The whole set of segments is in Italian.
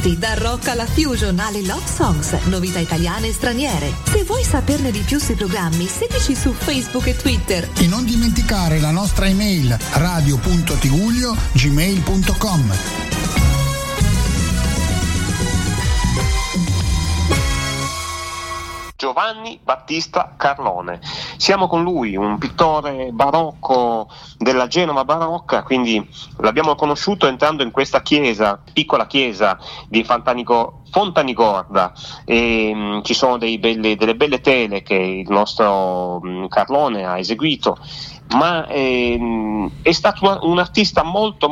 Dal rock alla fusion alle love songs, novità italiane e straniere. Se vuoi saperne di più sui programmi, seguici su Facebook e Twitter. E non dimenticare la nostra email radio.tiguglio@gmail.com. Giovanni Battista Carlone. Siamo con lui, un pittore barocco della Genova barocca, quindi l'abbiamo conosciuto entrando in questa chiesa, piccola chiesa di Fontanigorda, e ci sono delle belle tele che il nostro Carlone ha eseguito, ma è stato un artista molto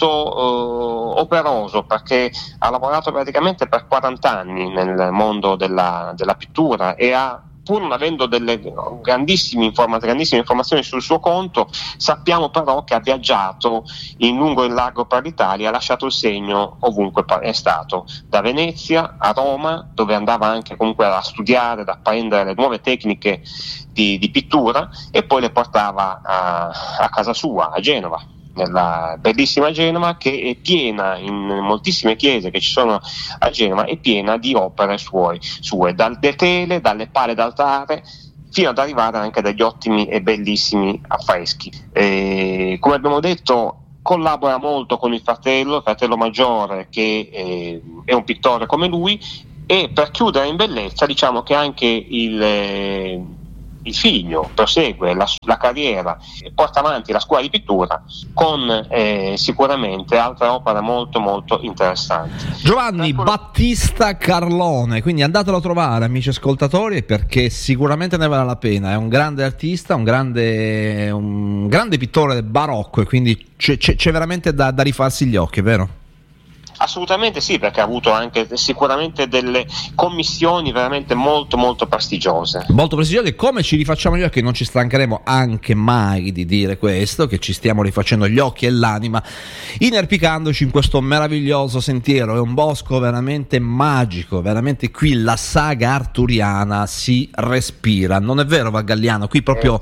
operoso, perché ha lavorato praticamente per 40 anni nel mondo della pittura e pur non avendo delle grandissime informazioni sul suo conto, sappiamo però che ha viaggiato in lungo e in largo per l'Italia, ha lasciato il segno ovunque è stato, da Venezia a Roma, dove andava anche comunque a studiare, ad apprendere le nuove tecniche di pittura, e poi le portava a casa sua, a Genova, nella bellissima Genova, che è piena, in moltissime chiese che ci sono a Genova, è piena di opere sue, dalle tele, dalle pale d'altare, fino ad arrivare anche dagli ottimi e bellissimi affreschi. Come abbiamo detto, collabora molto con il fratello maggiore, che è un pittore come lui, e per chiudere in bellezza diciamo che anche il figlio prosegue la carriera e porta avanti la scuola di pittura con sicuramente altre opere molto interessanti. Giovanni Battista Carlone, quindi andatelo a trovare, amici ascoltatori, perché sicuramente ne vale la pena. È un grande artista, un grande pittore barocco, e quindi c'è veramente da rifarsi gli occhi, vero? Assolutamente sì, perché ha avuto anche sicuramente delle commissioni veramente molto prestigiose. Molto prestigiose, come ci rifacciamo gli occhi, non ci stancheremo anche mai di dire questo, che ci stiamo rifacendo gli occhi e l'anima, inerpicandoci in questo meraviglioso sentiero. È un bosco veramente magico, veramente qui la saga arturiana si respira, non è vero Valgalliano? Qui proprio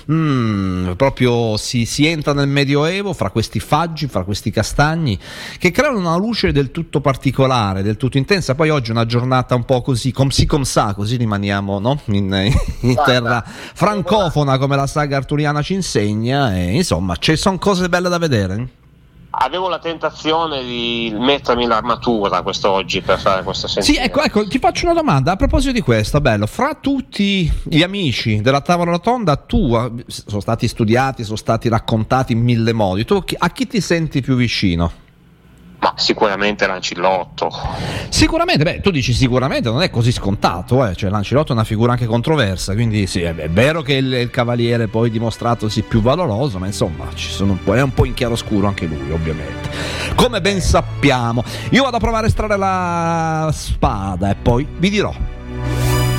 si entra nel Medioevo, fra questi faggi, fra questi castagni, che creano una luce del tutto particolare, del tutto intensa. Poi oggi è una giornata un po' così, così rimaniamo, no? in terra francofona, come la saga arturiana ci insegna, e insomma ci sono cose belle da vedere. Avevo la tentazione di mettermi l'armatura quest'oggi per fare questo sentiero. Sì, ecco, ti faccio una domanda a proposito di questo, bello. Fra tutti gli amici della tavola rotonda, sono stati studiati, sono stati raccontati in mille modi. Tu a chi ti senti più vicino? Ma sicuramente Lancillotto. Sicuramente, tu dici sicuramente, non è così scontato, cioè Lancillotto è una figura anche controversa, quindi sì, è vero che il cavaliere poi dimostratosi più valoroso, ma insomma è un po' in chiaroscuro anche lui, ovviamente, come ben sappiamo. Io vado a provare a estrarre la spada e poi vi dirò.